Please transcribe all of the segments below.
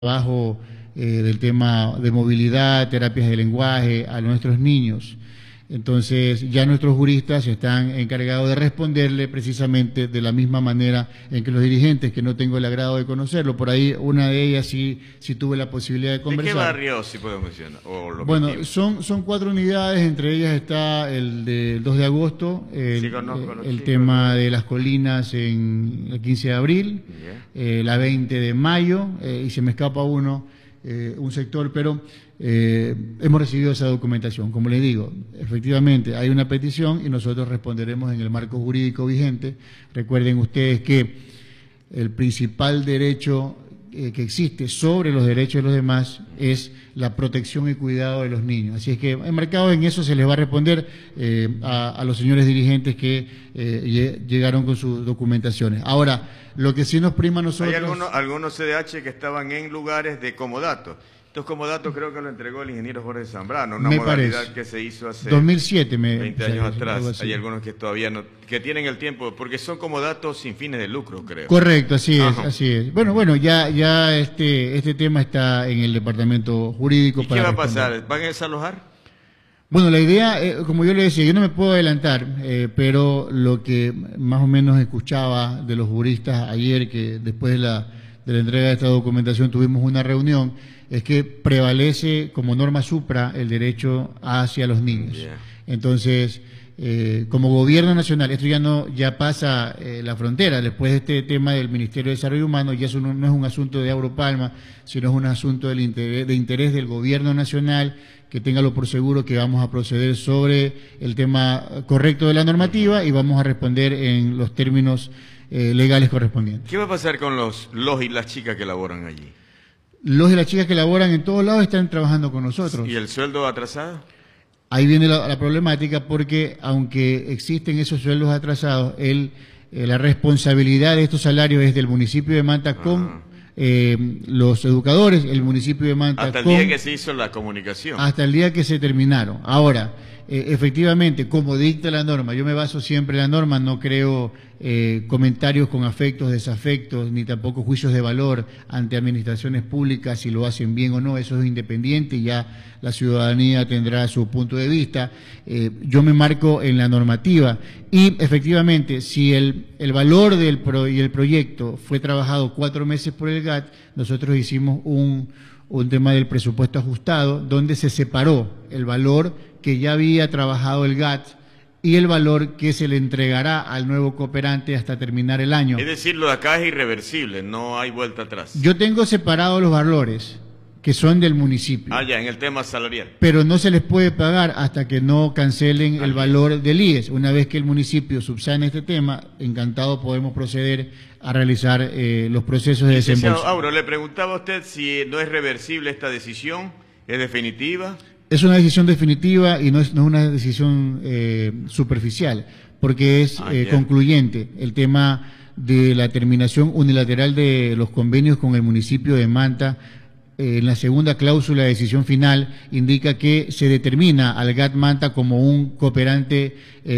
trabajo del tema de movilidad, terapias de lenguaje a nuestros niños. Entonces, ya nuestros juristas están encargados de responderle precisamente de la misma manera en que los dirigentes, que no tengo el agrado de conocerlo, por ahí una de ellas sí tuve la posibilidad de conversar. ¿De qué barrio, si puedo mencionar? Bueno, son 4 unidades, entre ellas está el del 2 de agosto, el tema de las colinas en el 15 de abril, la 20 de mayo, y se me escapa un sector, pero hemos recibido esa documentación. Como les digo, efectivamente hay una petición y nosotros responderemos en el marco jurídico vigente. Recuerden ustedes que el principal derecho que existe sobre los derechos de los demás es la protección y cuidado de los niños. Así es que, enmarcado en eso, se les va a responder a los señores dirigentes que llegaron con sus documentaciones. Ahora, lo que sí nos prima a nosotros... Hay algunos CDH que estaban en lugares de comodato. Estos comodatos creo que lo entregó el ingeniero Jorge Zambrano, una modalidad que se hizo hace 2007, 20 años atrás. Hay algunos que todavía no, que tienen el tiempo, porque son comodatos sin fines de lucro, creo. Correcto, así es. Bueno, ya este tema está en el departamento jurídico. ¿Y qué va a pasar? ¿Van a desalojar? Bueno, la idea, como yo le decía, yo no me puedo adelantar, pero lo que más o menos escuchaba de los juristas ayer, que después de la entrega de esta documentación tuvimos una reunión, es que prevalece como norma supra el derecho hacia los niños. Entonces, como gobierno nacional, esto ya pasa la frontera. Después de este tema del Ministerio de Desarrollo Humano, ya eso no es un asunto de Europalma, sino es un asunto de interés del gobierno nacional, que téngalo por seguro que vamos a proceder sobre el tema correcto de la normativa y vamos a responder en los términos legales correspondientes. ¿Qué va a pasar con los y las chicas que laboran allí? Los y las chicas que laboran en todos lados están trabajando con nosotros. ¿Y el sueldo atrasado? Ahí viene la problemática, porque aunque existen esos sueldos atrasados, la responsabilidad de estos salarios es del municipio de Manta con los educadores, el municipio de Manta hasta el día que se hizo la comunicación. Hasta el día que se terminaron. Ahora, efectivamente, como dicta la norma, yo me baso siempre en la norma, no creo comentarios con afectos, desafectos, ni tampoco juicios de valor ante administraciones públicas, si lo hacen bien o no, eso es independiente y ya la ciudadanía tendrá su punto de vista. Yo me marco en la normativa y efectivamente, si el valor del proyecto fue trabajado 4 meses por el GAT, nosotros hicimos un tema del presupuesto ajustado, donde se separó el valor que ya había trabajado el GAT y el valor que se le entregará al nuevo cooperante hasta terminar el año. Es decir, lo de acá es irreversible, no hay vuelta atrás. Yo tengo separados los valores que son del municipio. Ah, ya, en el tema salarial. Pero no se les puede pagar hasta que no cancelen el valor del IES. Una vez que el municipio subsane este tema, encantado podemos proceder a realizar los procesos de desembolso. Auro, le preguntaba a usted si no es reversible esta decisión, ¿es definitiva? Es una decisión definitiva y no es una decisión superficial, porque es concluyente. El tema de la terminación unilateral de los convenios con el municipio de Manta, en la segunda cláusula de decisión final, indica que se determina al GAT Manta como un cooperante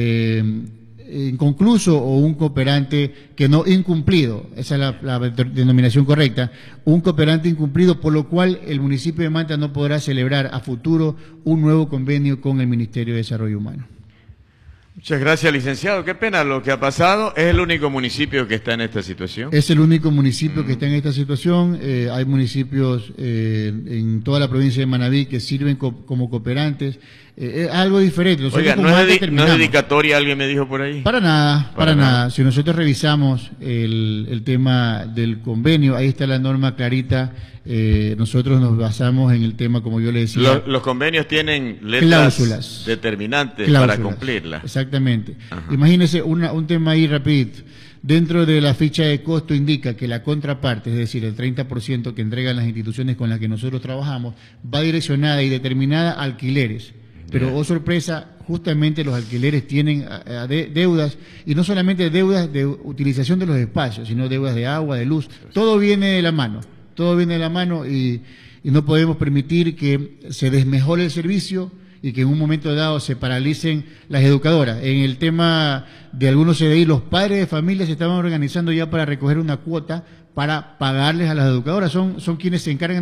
inconcluso o un cooperante que no incumplido, esa es la denominación correcta, un cooperante incumplido, por lo cual el municipio de Manta no podrá celebrar a futuro un nuevo convenio con el Ministerio de Desarrollo Humano. Muchas gracias, licenciado. Qué pena lo que ha pasado. ¿Es el único municipio que está en esta situación? Es el único municipio que está en esta situación. Hay municipios en toda la provincia de Manabí que sirven como cooperantes. Es algo diferente. Oiga, ¿no es dedicatoria, alguien me dijo por ahí? Para nada. Si nosotros revisamos el tema del convenio, ahí está la norma clarita. Nosotros nos basamos en el tema, como yo le decía. Los convenios tienen letras determinantes para cumplirlas. Exactamente. Imagínese un tema ahí rapidito. Dentro de la ficha de costo indica que la contraparte, es decir, el 30% que entregan las instituciones con las que nosotros trabajamos, va direccionada y determinada a alquileres. Pero, oh sorpresa, justamente los alquileres tienen deudas, y no solamente deudas de utilización de los espacios, sino deudas de agua, de luz. Todo viene de la mano. Y no podemos permitir que se desmejore el servicio y que en un momento dado se paralicen las educadoras. En el tema de algunos CDI, los padres de familia se estaban organizando ya para recoger una cuota para pagarles a las educadoras. Son quienes se encargan